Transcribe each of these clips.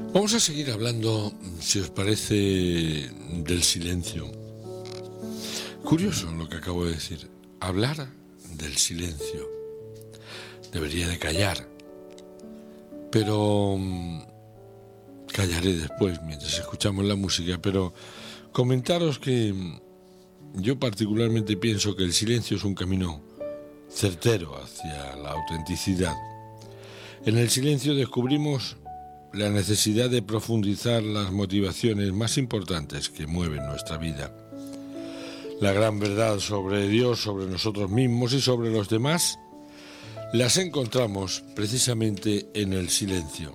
Vamos a seguir hablando, si os parece, del silencio. Curioso lo que acabo de decir. Hablar del silencio. Debería de callar. Pero callaré después, mientras escuchamos la música. Pero comentaros que yo particularmente pienso que el silencio es un camino certero hacia la autenticidad. En el silencio descubrimos la necesidad de profundizar las motivaciones más importantes que mueven nuestra vida. La gran verdad sobre Dios, sobre nosotros mismos y sobre los demás, las encontramos precisamente en el silencio.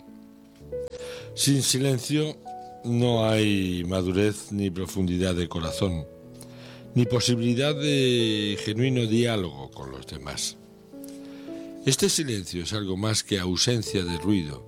Sin silencio no hay madurez ni profundidad de corazón, ni posibilidad de genuino diálogo con los demás. Este silencio es algo más que ausencia de ruido.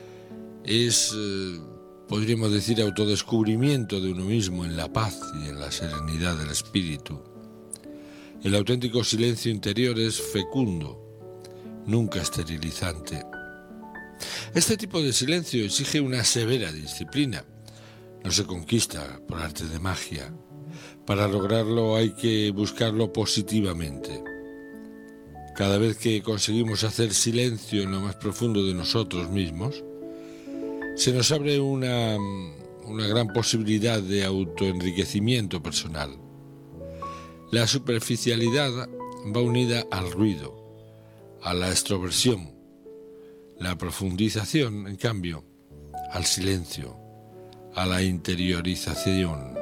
Es, podríamos decir, autodescubrimiento de uno mismo en la paz y en la serenidad del espíritu. El auténtico silencio interior es fecundo, nunca esterilizante. Este tipo de silencio exige una severa disciplina. No se conquista por arte de magia. Para lograrlo hay que buscarlo positivamente. Cada vez que conseguimos hacer silencio en lo más profundo de nosotros mismos, se nos abre una gran posibilidad de autoenriquecimiento personal. La superficialidad va unida al ruido, a la extroversión. La profundización, en cambio, al silencio, a la interiorización.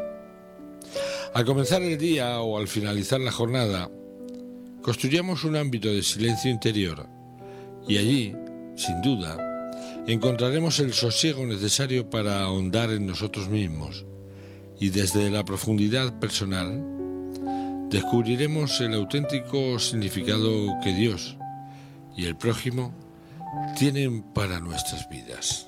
Al comenzar el día o al finalizar la jornada, construyamos un ámbito de silencio interior y allí, sin duda, encontraremos el sosiego necesario para ahondar en nosotros mismos y desde la profundidad personal descubriremos el auténtico significado que Dios y el prójimo tienen para nuestras vidas.